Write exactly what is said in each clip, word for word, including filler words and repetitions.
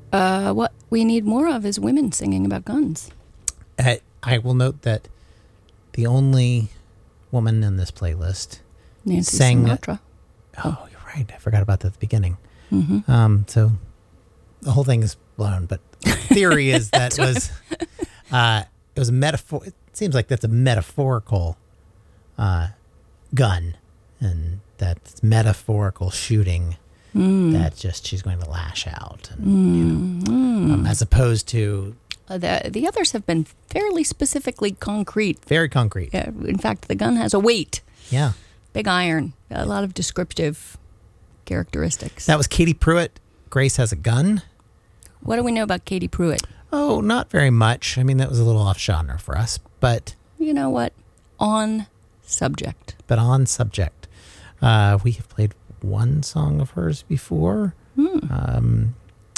Uh, what we need more of is women singing about guns. Uh, I will note that the only woman in this playlist Nancy sang. Sinatra. Oh, you're right. I forgot about that at the beginning. Mm-hmm. Um, so the whole thing is blown, but the theory is that was uh, it was a metaphor. It seems like that's a metaphorical uh, gun, and that's metaphorical shooting. Mm. That just she's going to lash out, and, mm. you know, mm. um, as opposed to uh, the the others have been fairly specifically concrete. Very concrete. Yeah, in fact, the gun has a weight. Yeah, big iron. A lot of descriptive characteristics. That was Katie Pruitt. Grace Has a Gun. What do we know about Katie Pruitt? Oh, not very much. I mean, that was a little off genre for us, but you know what? On subject. But on subject, uh, we have played one song of hers before. Hmm. Um,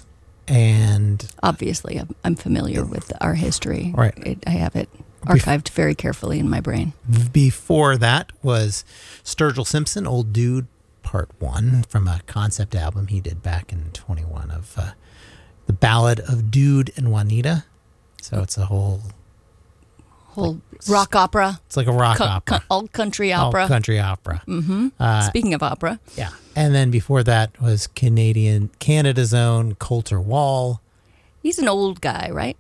and obviously, I'm, I'm familiar with our history. Right. It, I have it archived Bef- very carefully in my brain. Before that was Sturgill Simpson, Old Dude, Part One, from a concept album he did back in twenty-one of uh, the Ballad of Dude and Juanita. So it's a whole... Whole like, rock opera. It's like a rock co- opera. Co- all country opera. All country opera. Mm-hmm. Uh, Speaking of opera. Yeah. And then before that was Canadian, Canada's own Colter Wall. He's an old guy, right?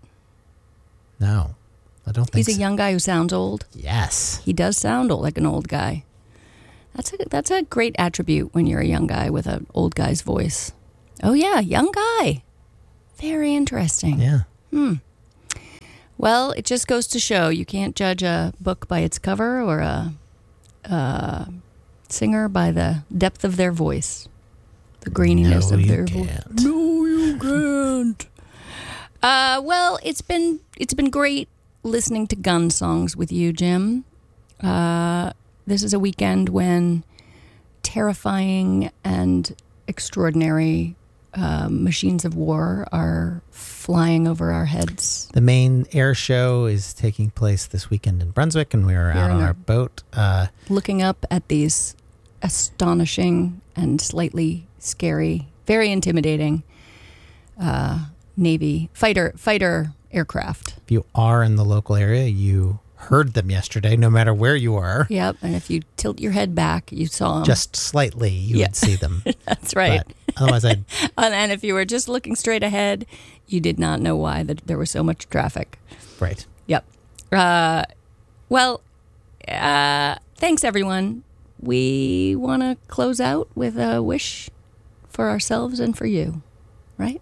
No, I don't think He's so. a young guy who sounds old. Yes. He does sound old, like an old guy. That's a, that's a great attribute when you're a young guy with an old guy's voice. Oh, yeah, young guy. Very interesting. Yeah. Hmm. Well, it just goes to show you can't judge a book by its cover or a, a singer by the depth of their voice, the graininess no, of their voice. No, you can't. Uh, well, it's been it's been great listening to gun songs with you, Jim. Uh, this is a weekend when terrifying and extraordinary uh, machines of war are flying over our heads. The main air show is taking place this weekend in Brunswick, and we are out on our boat. Uh, looking up at these astonishing and slightly scary, very intimidating uh, Navy fighter fighter aircraft. If you are in the local area, you heard them yesterday, no matter where you are. Yep, and if you tilt your head back, you saw them. Just slightly, you yeah. would see them. That's right. But otherwise, I'd... and if you were just looking straight ahead, you did not know why that there was so much traffic. Right. Yep. Uh, well, uh, thanks, everyone. We want to close out with a wish for ourselves and for you, right?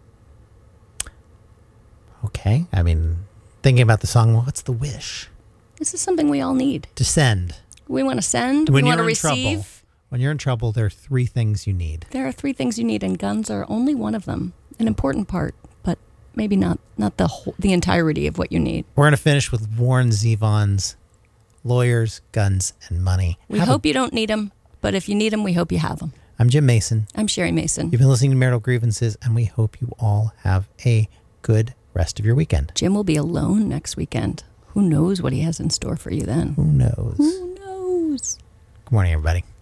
Okay. I mean, thinking about the song, what's the wish? This is something we all need. To send. We want to send. When we you're want to in receive. Trouble, when you're in trouble, there are three things you need. There are three things you need, and guns are only one of them. An important part, but maybe not not the whole, the entirety of what you need. We're going to finish with Warren Zevon's Lawyers, Guns, and Money. We Have hope a, you don't need them, but if you need them, we hope you have them. I'm Jim Mason. I'm Sherry Mason. You've been listening to Marital Grievances, and we hope you all have a good rest of your weekend. Jim will be alone next weekend. Who knows what he has in store for you then? Who knows? Who knows? Good morning, everybody.